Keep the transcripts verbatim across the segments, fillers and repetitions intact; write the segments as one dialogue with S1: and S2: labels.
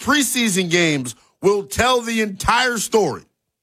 S1: preseason games will tell the entire story.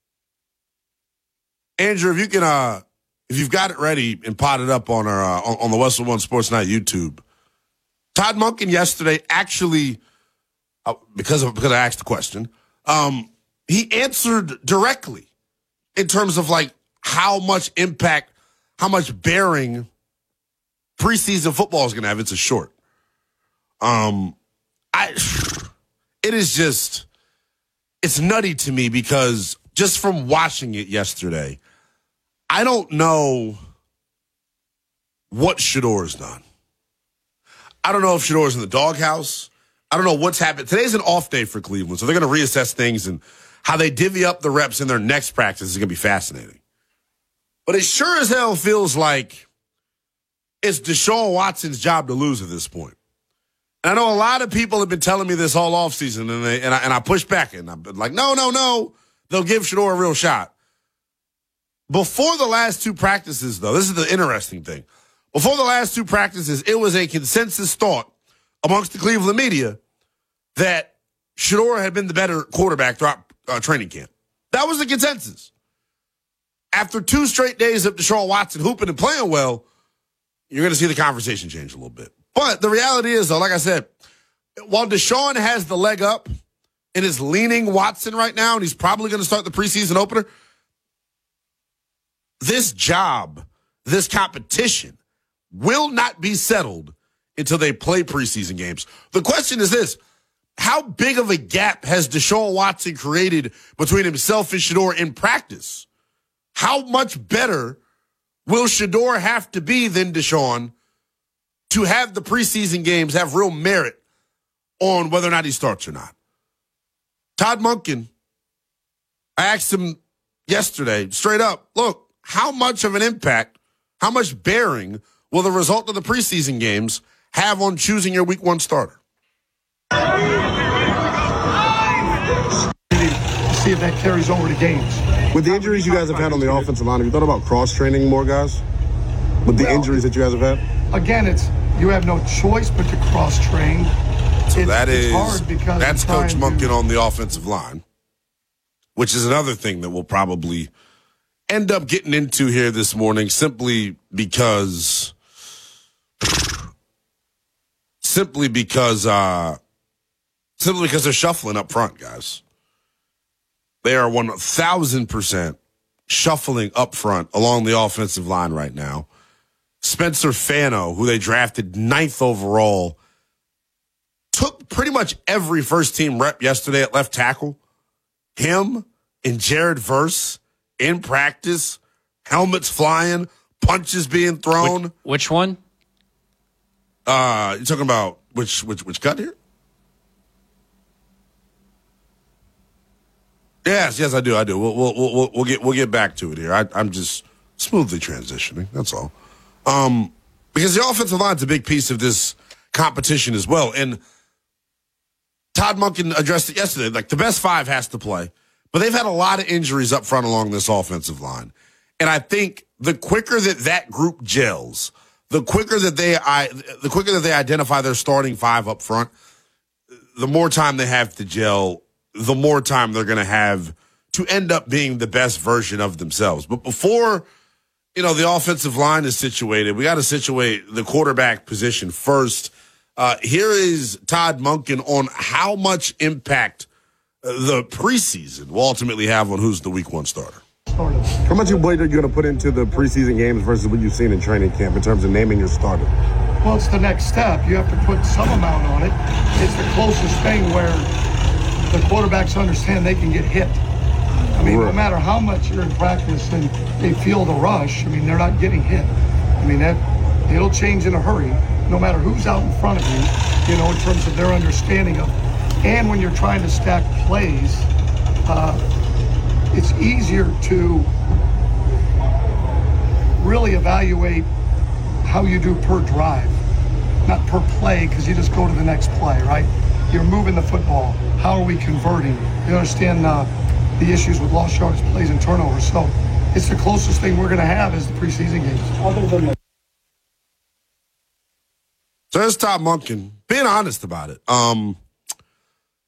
S1: Andrew, if you can, uh, if you've got it ready and potted up on our uh, on, on the Westwood One Sports Night YouTube, Todd Monken yesterday actually, uh, because of because I asked the question, um, he answered directly in terms of like how much impact, how much bearing preseason football is going to have. It's a short. Um, I, it is just, it's nutty to me because just from watching it yesterday, I don't know what Shedor's done. I don't know if Shedor's in the doghouse. I don't know what's happened. Today's an off day for Cleveland, so they're going to reassess things, and how they divvy up the reps in their next practice is going to be fascinating. But it sure as hell feels like it's Deshaun Watson's job to lose at this point. And I know a lot of people have been telling me this all offseason, and, they, and, I, and I push back, and I'm like, no, no, no. They'll give Shedor a real shot. Before the last two practices, though, this is the interesting thing. Before the last two practices, it was a consensus thought amongst the Cleveland media that Shedor had been the better quarterback throughout uh, training camp. That was the consensus. After two straight days of Deshaun Watson hooping and playing well, you're going to see the conversation change a little bit. But the reality is, though, like I said, while Deshaun has the leg up and is leaning Watson right now, and he's probably going to start the preseason opener, this job, this competition will not be settled until they play preseason games. The question is this: how big of a gap has Deshaun Watson created between himself and Shedor in practice? How much better will Shedor have to be than Deshaun to have the preseason games have real merit on whether or not he starts or not? Todd Monken, I asked him yesterday, straight up, look, how much of an impact, how much bearing will the result of the preseason games have on choosing your week one starter?
S2: See if that carries over to games.
S3: With the injuries you guys have had on the offensive line, have you thought about cross-training more guys? With the well, injuries that you guys have had?
S2: Again, it's you have no choice but to cross-train.
S1: So
S2: it's,
S1: that is,
S2: it's hard because
S1: that's Coach Monken
S2: to,
S1: on the offensive line, which is another thing that we'll probably end up getting into here this morning simply because, simply because, uh, simply because they're shuffling up front, guys. They are one thousand percent shuffling up front along the offensive line right now. Spencer Fano, who they drafted ninth overall, took pretty much every first-team rep yesterday at left tackle. Him and Jared Verse in practice, helmets flying, punches being thrown.
S4: Which, which one?
S1: Uh, you're talking about which which which cut here? Yes, yes, I do, I do. We'll we'll we'll, we'll get we'll get back to it here. I, I'm just smoothly transitioning. That's all. Um, because the offensive line's a big piece of this competition as well. And Todd Monken addressed it yesterday. Like, the best five has to play, but they've had a lot of injuries up front along this offensive line. And I think the quicker that that group gels, the quicker that they I the quicker that they identify their starting five up front, the more time they have to gel, the more time they're going to have to end up being the best version of themselves. But before, you know, the offensive line is situated, we got to situate the quarterback position first. Uh, here is Todd Monken on how much impact the preseason will ultimately have on who's the week one starter.
S3: How much weight are you going to put into the preseason games versus what you've seen in training camp in terms of naming your starter?
S2: Well, it's the next step. You have to put some amount on it. It's the closest thing where the quarterbacks understand they can get hit. I mean, right. No matter how much you're in practice and they feel the rush, I mean, they're not getting hit. I mean, that it'll change in a hurry, no matter who's out in front of you, you know, in terms of their understanding of. And when you're trying to stack plays, uh, it's easier to really evaluate how you do per drive, not per play, because you just go to the next play, right? You're moving the football. How are we converting? You understand uh, the issues with lost yards, plays, and turnovers. So it's the closest thing we're going to have is the preseason games. Other than that.
S1: So there's Todd Monken being honest about it. Um,